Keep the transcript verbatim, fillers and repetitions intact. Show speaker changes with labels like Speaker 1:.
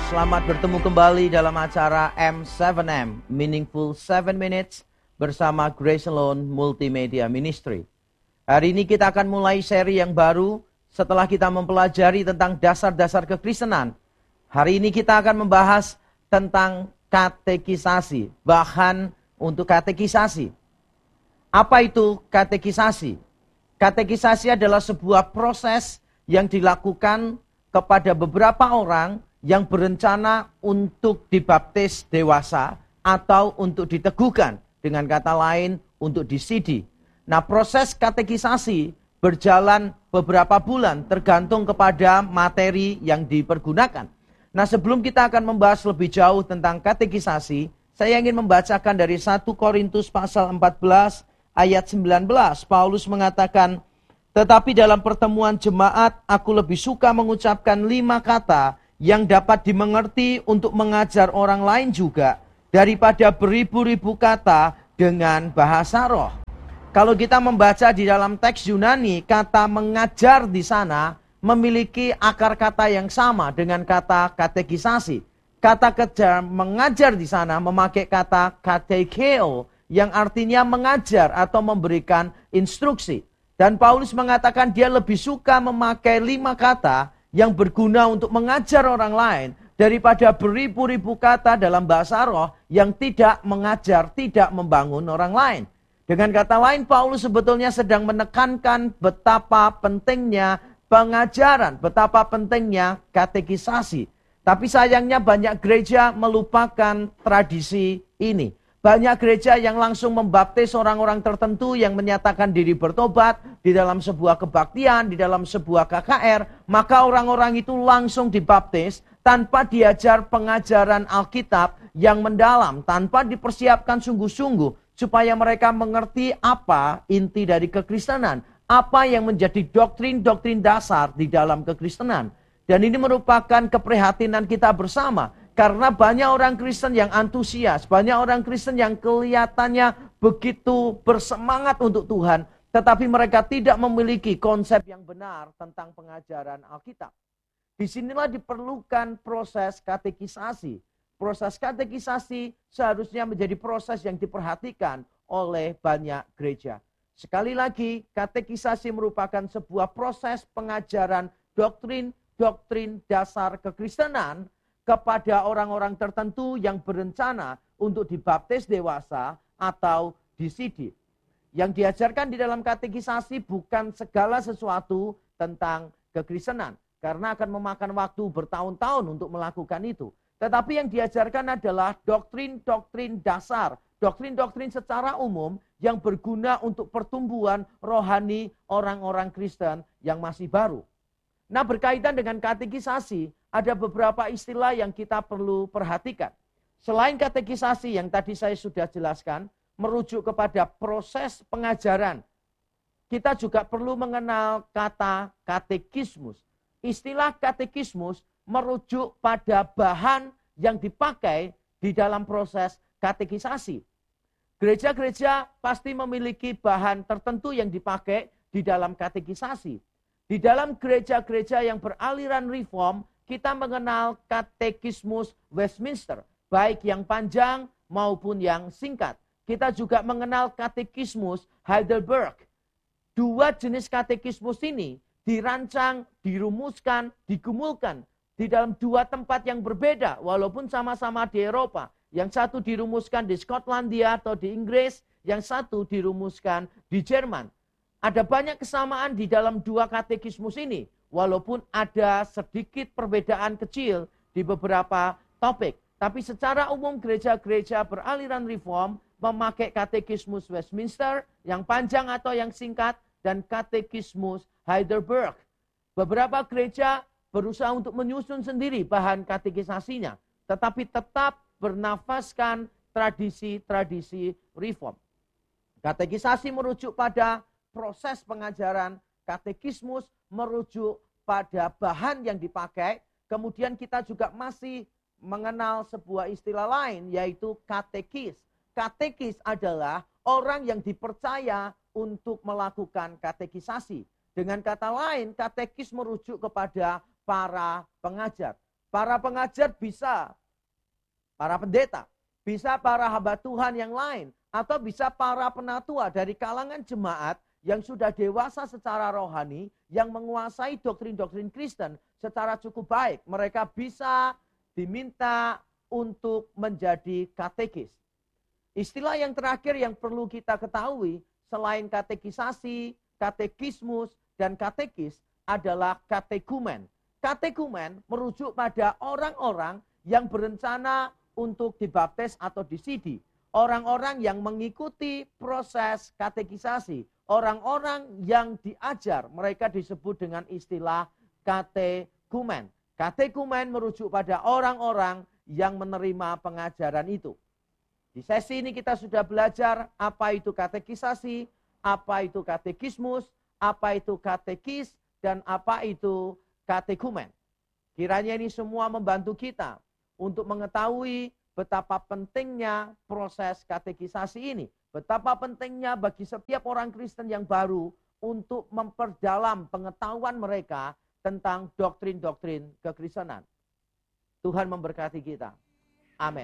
Speaker 1: Selamat bertemu kembali dalam acara M tujuh M, Meaningful tujuh Minutes, bersama Grace Alone Multimedia Ministry. Hari ini kita akan mulai seri yang baru setelah kita mempelajari tentang dasar-dasar kekristenan. Hari ini kita akan membahas tentang katekisasi, bahan untuk katekisasi. Apa itu katekisasi? Katekisasi adalah sebuah proses yang dilakukan kepada beberapa orang yang berencana untuk dibaptis dewasa atau untuk diteguhkan, dengan kata lain untuk disidi. Nah, proses katekisasi berjalan beberapa bulan tergantung kepada materi yang dipergunakan. Nah, sebelum kita akan membahas lebih jauh tentang katekisasi, saya ingin membacakan dari satu Korintus pasal empat belas ayat sembilan belas. Paulus mengatakan, "Tetapi dalam pertemuan jemaat aku lebih suka mengucapkan lima kata yang dapat dimengerti untuk mengajar orang lain juga, daripada beribu-ribu kata dengan bahasa roh." Kalau kita membaca di dalam teks Yunani, kata mengajar di sana memiliki akar kata yang sama dengan kata katekisasi. Kata kerja mengajar di sana memakai kata katekeo, yang artinya mengajar atau memberikan instruksi. Dan Paulus mengatakan dia lebih suka memakai lima kata yang berguna untuk mengajar orang lain daripada beribu-ribu kata dalam bahasa roh yang tidak mengajar, tidak membangun orang lain. Dengan kata lain, Paulus sebetulnya sedang menekankan betapa pentingnya pengajaran, betapa pentingnya katekisasi. Tapi sayangnya banyak gereja melupakan tradisi ini. Banyak gereja yang langsung membaptis orang-orang tertentu yang menyatakan diri bertobat di dalam sebuah kebaktian, di dalam sebuah K K R. Maka orang-orang itu langsung dibaptis tanpa diajar pengajaran Alkitab yang mendalam, tanpa dipersiapkan sungguh-sungguh supaya mereka mengerti apa inti dari kekristenan, apa yang menjadi doktrin-doktrin dasar di dalam kekristenan. Dan ini merupakan keprihatinan kita bersama. Karena banyak orang Kristen yang antusias, banyak orang Kristen yang kelihatannya begitu bersemangat untuk Tuhan, tetapi mereka tidak memiliki konsep yang benar tentang pengajaran Alkitab. Disinilah diperlukan proses katekisasi. Proses katekisasi seharusnya menjadi proses yang diperhatikan oleh banyak gereja. Sekali lagi, katekisasi merupakan sebuah proses pengajaran doktrin-doktrin dasar kekristenan kepada orang-orang tertentu yang berencana untuk dibaptis dewasa atau disidi. Yang diajarkan di dalam katekisasi bukan segala sesuatu tentang kekristenan, karena akan memakan waktu bertahun-tahun untuk melakukan itu. Tetapi yang diajarkan adalah doktrin-doktrin dasar, doktrin-doktrin secara umum yang berguna untuk pertumbuhan rohani orang-orang Kristen yang masih baru. Nah, berkaitan dengan katekisasi, ada beberapa istilah yang kita perlu perhatikan. Selain katekisasi yang tadi saya sudah jelaskan, merujuk kepada proses pengajaran, kita juga perlu mengenal kata katekismus. Istilah katekismus merujuk pada bahan yang dipakai di dalam proses katekisasi. Gereja-gereja pasti memiliki bahan tertentu yang dipakai di dalam katekisasi. Di dalam gereja-gereja yang beraliran reform, kita mengenal katekismus Westminster, baik yang panjang maupun yang singkat. Kita juga mengenal katekismus Heidelberg. Dua jenis katekismus ini dirancang, dirumuskan, digumulkan di dalam dua tempat yang berbeda, walaupun sama-sama di Eropa. Yang satu dirumuskan di Skotlandia atau di Inggris, yang satu dirumuskan di Jerman. Ada banyak kesamaan di dalam dua katekismus ini, walaupun ada sedikit perbedaan kecil di beberapa topik. Tapi secara umum gereja-gereja beraliran reform memakai katekismus Westminster, yang panjang atau yang singkat, dan katekismus Heidelberg. Beberapa gereja berusaha untuk menyusun sendiri bahan katekisasinya, tetapi tetap bernafaskan tradisi-tradisi reform. Katekisasi merujuk pada proses pengajaran, katekismus merujuk pada bahan yang dipakai. Kemudian kita juga masih mengenal sebuah istilah lain, yaitu katekis. Katekis adalah orang yang dipercaya untuk melakukan katekisasi. Dengan kata lain, katekis merujuk kepada para pengajar. para pengajar bisa, para pendeta, bisa para hamba Tuhan yang lain, atau bisa para penatua dari kalangan jemaat yang sudah dewasa secara rohani, yang menguasai doktrin-doktrin Kristen secara cukup baik. Mereka bisa diminta untuk menjadi katekis. Istilah yang terakhir yang perlu kita ketahui, selain katekisasi, katekismus, dan katekis, adalah katekumen. Katekumen merujuk pada orang-orang yang berencana untuk dibaptis atau disidi. Orang-orang yang mengikuti proses katekisasi. Orang-orang yang diajar, mereka disebut dengan istilah katekumen. Katekumen merujuk pada orang-orang yang menerima pengajaran itu. Di sesi ini kita sudah belajar apa itu katekisasi, apa itu katekismus, apa itu katekis, dan apa itu katekumen. Kiranya ini semua membantu kita untuk mengetahui betapa pentingnya proses katekisasi ini. Betapa pentingnya bagi setiap orang Kristen yang baru untuk memperdalam pengetahuan mereka tentang doktrin-doktrin kekristenan. Tuhan memberkati kita.